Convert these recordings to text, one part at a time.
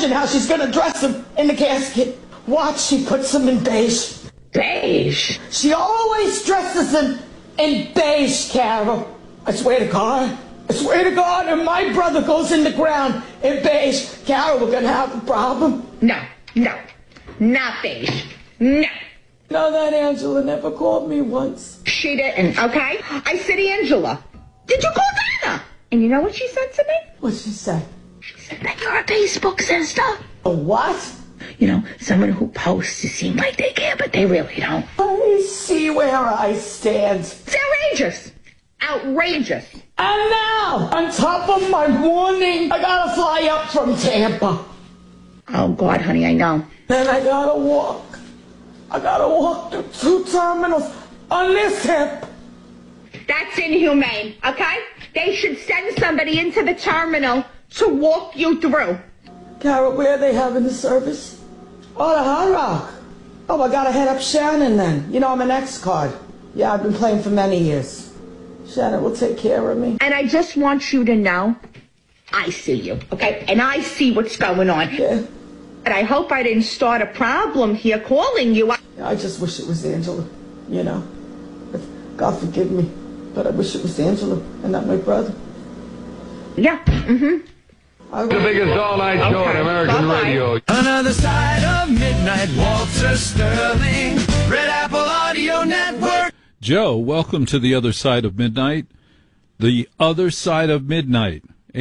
imagine how she's going to dress him in the casket. Watch, she puts him in beige. Beige? She always dresses him in beige, Carol. I swear to God. I swear to God, if my brother goes in the ground in beige, Carol, we're going to have a problem. No, not beige. No. No, that Angela never called me once. She didn't, okay? I said, Angela, did you call Donna? And you know what she said to me? What'd she say? She said that you're a Facebook sister. A what? You know, someone who posts to seem like they care, but they really don't. I see where I stand. It's outrageous. Outrageous. And now, on top of my warning, I gotta fly up from Tampa. Oh, God, honey, I know. Then I gotta walk. I gotta walk through 2 terminals on this hip. That's inhumane, okay? They should send somebody into the terminal to walk you through. Carol, where are they having the service? Oh, the Hard Rock. Oh, I gotta head up Shannon then. You know, I'm an X-Card. Yeah, I've been playing for many years. Shannon will take care of me. And I just want you to know, I see you, okay? And I see what's going on. Yeah. And I hope I didn't start a problem here calling you. I just wish it was Angela, you know. God forgive me, but I wish it was Angela and not my brother. Yeah, The biggest all-night show on American radio. Another Side of Midnight, Walter Sterling, Red Apple Audio Network. Joe, welcome to the other side of midnight. The other side of midnight,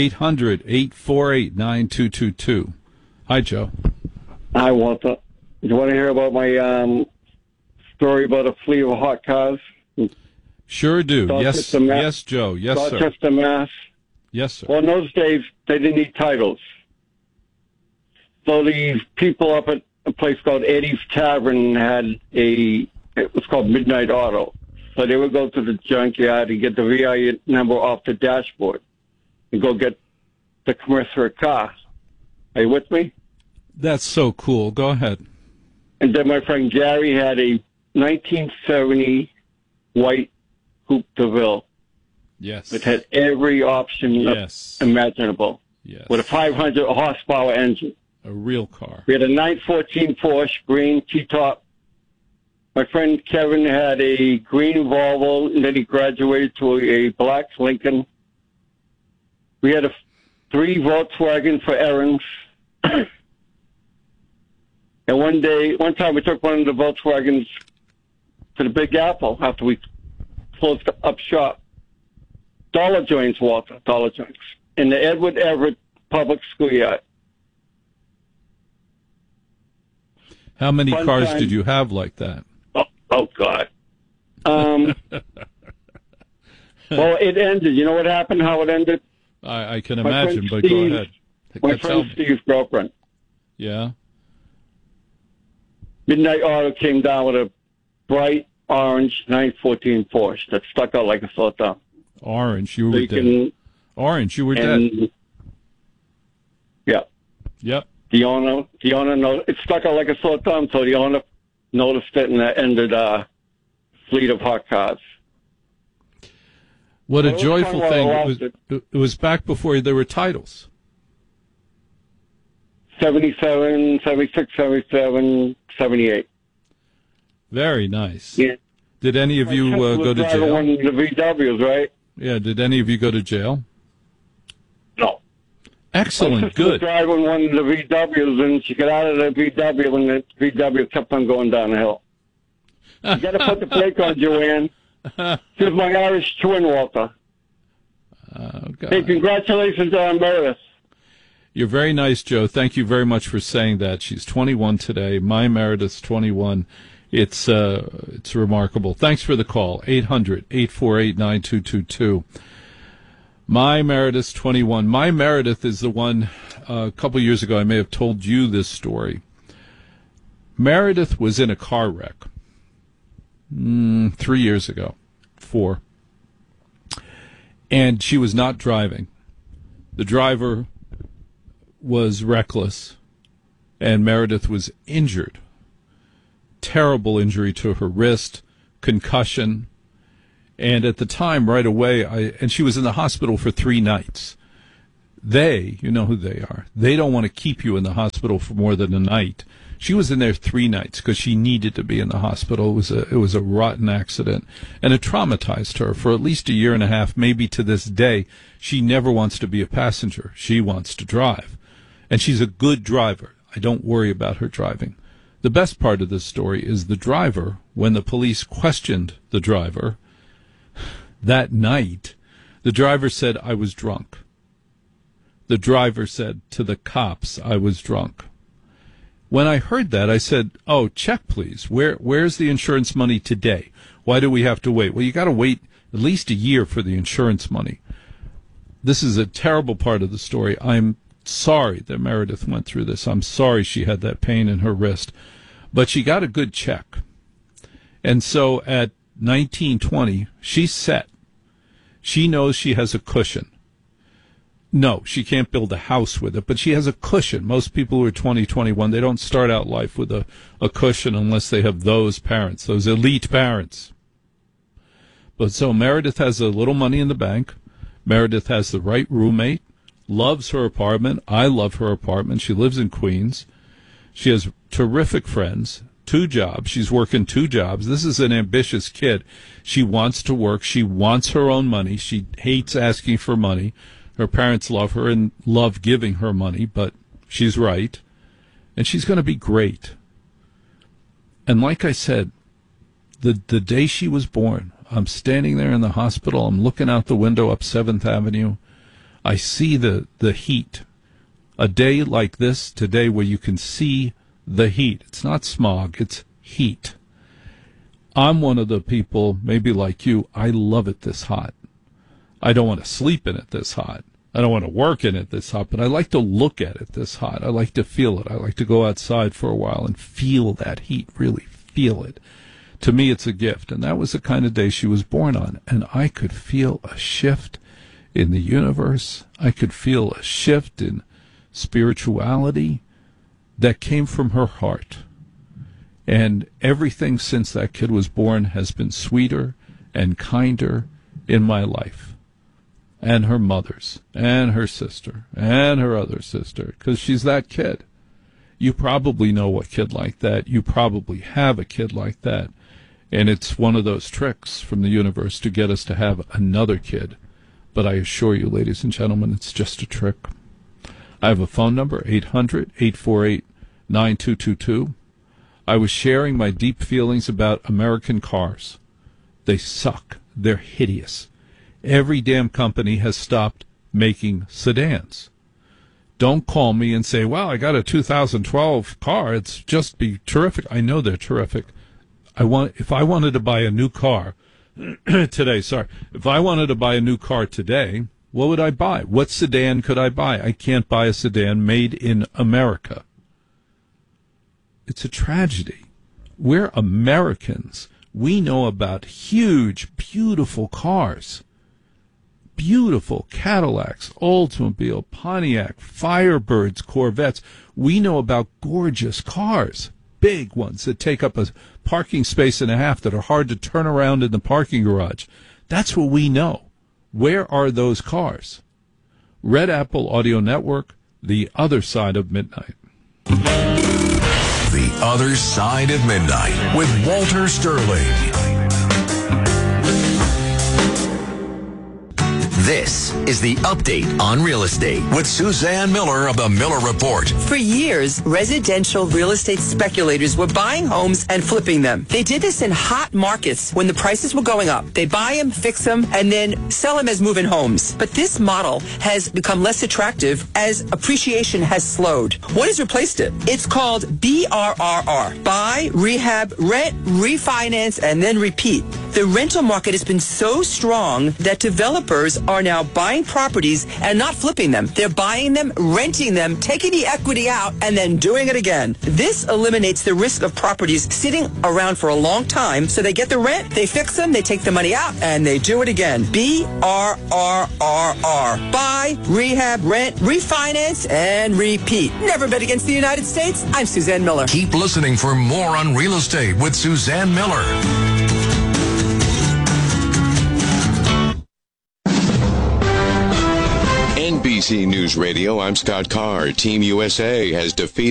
800-848-9222. Hi, Joe. Hi, Walter. You want to hear about my story about a fleet of hot cars? Sure do. Yes, yes, Joe. Yes, sir. Dorchester, Mass. Yes, sir. Well, in those days, they didn't need titles. So the people up at a place called Eddie's Tavern it was called Midnight Auto. So they would go to the junkyard and get the VIN number off the dashboard and go get the commensurate car. Are you with me? That's so cool. Go ahead. And then my friend Gary had a 1970 white Coupe de Ville. Yes. It had every option imaginable. Yes. With a 500 horsepower engine. A real car. We had a 914 Porsche, green T-top. My friend Kevin had a green Volvo, and then he graduated to a black Lincoln. We had 3 Volkswagen for errands. And one time we took one of the Volkswagens to the Big Apple after we closed up shop. Dollar Joints, Walter, Dollar Joints, in the Edward Everett Public Schoolyard. How many cars did you have like that? Oh God. Well, it ended. You know what happened, how it ended? I can imagine, but go ahead. My friend Steve's girlfriend. Yeah? Midnight Auto came down with a bright orange 914 Porsche that stuck out like a sore thumb. Orange, you were dead. Orange, you were dead. Yeah. Yep. The owner it stuck out like a sore thumb, so the owner noticed it and that ended a fleet of hot cars. What a joyful thing. It was back before there were titles. 77, 76, 77, 78. Very nice. Yeah. Did any of you go to jail? One of the VWs, right? Yeah, did any of you go to jail? No. Excellent, my sister good. was driving one of the VWs, and she got out of the VW, and the VW kept on going down the hill. You got to put the brake on, Joanne. She was my Irish twin, Walter. Hey, congratulations on Meredith. You're very nice, Joe. Thank you very much for saying that. She's 21 today. My Meredith's 21. It's remarkable. Thanks for the call. 800-848-9222. My Meredith's 21. My Meredith is the one, a couple years ago, I may have told you this story. Meredith was in a car wreck 3 years ago, 4. And she was not driving. The driver was reckless, and Meredith was injured. Terrible injury to her wrist, concussion. And at the time, right away, and she was in the hospital for 3 nights. They, you know who they are, they don't want to keep you in the hospital for more than a night. She was in there 3 nights because she needed to be in the hospital. It was a rotten accident, and it traumatized her for at least a year and a half, maybe to this day. She never wants to be a passenger. She wants to drive, and she's a good driver. I don't worry about her driving. The best part of this story is the driver, when the police questioned the driver that night, the driver said, "I was drunk." The driver said to the cops, "I was drunk." When I heard that, I said, "Oh, check, please. Where's the insurance money today? Why do we have to wait?" Well, you got to wait at least a year for the insurance money. This is a terrible part of the story. I'm sorry that Meredith went through this. I'm sorry she had that pain in her wrist. But she got a good check. And so at 19, 20, she's set. She knows she has a cushion. No, she can't build a house with it, but she has a cushion. Most people who are 20, 21, they don't start out life with a cushion unless they have those parents, those elite parents. But so Meredith has a little money in the bank. Meredith has the right roommate, loves her apartment. I love her apartment. She lives in Queens. She has terrific friends, 2 jobs. She's working 2 jobs. This is an ambitious kid. She wants to work. She wants her own money. She hates asking for money. Her parents love her and love giving her money, but she's right. And she's going to be great. And like I said, the day she was born, I'm standing there in the hospital. I'm looking out the window up 7th Avenue. I see the heat. A day like this today where you can see the heat. It's not smog, it's heat. I'm one of the people, maybe like you, I love it this hot. I don't want to sleep in it this hot. I don't want to work in it this hot, but I like to look at it this hot. I like to feel it. I like to go outside for a while and feel that heat, really feel it. To me, it's a gift, and that was the kind of day she was born on. And I could feel a shift in the universe. I could feel a shift in spirituality that came from her heart. And everything since that kid was born has been sweeter and kinder in my life. And her mother's, and her sister, and her other sister, because she's that kid. You probably know a kid like that. You probably have a kid like that. And it's one of those tricks from the universe to get us to have another kid. But I assure you, ladies and gentlemen, it's just a trick. I have a phone number, 800-848-9222. I was sharing my deep feelings about American cars. They suck. They're hideous. Every damn company has stopped making sedans. Don't call me and say, well, I got a 2012 car. It's just be terrific. I know they're terrific. If I wanted to buy a new car today, if I wanted to buy a new car today, what would I buy? What sedan could I buy? I can't buy a sedan made in America. It's a tragedy. We're Americans. We know about huge, beautiful cars. Beautiful Cadillacs, Oldsmobile, Pontiac, Firebirds, Corvettes. We know about gorgeous cars, big ones that take up a parking space and a half that are hard to turn around in the parking garage. That's what we know. Where are those cars? Red Apple Audio Network, The Other Side of Midnight. The Other Side of Midnight with Walter Sterling. This is the update on real estate with Suzanne Miller of the Miller Report. For years, residential real estate speculators were buying homes and flipping them. They did this in hot markets when the prices were going up. They buy them, fix them, and then sell them as move-in homes. But this model has become less attractive as appreciation has slowed. What has replaced it? It's called BRRR. Buy, rehab, rent, refinance, and then repeat. The rental market has been so strong that developers are now buying properties and not flipping them. They're buying them, renting them, taking the equity out, and then doing it again. This eliminates the risk of properties sitting around for a long time, so they get the rent, they fix them, they take the money out, and they do it again. BRRRR. Buy, rehab, rent, refinance, and repeat. Never bet against the United States. I'm Suzanne Miller. Keep listening for more on real estate with Suzanne Miller. NBC News Radio, I'm Scott Carr. Team USA has defeated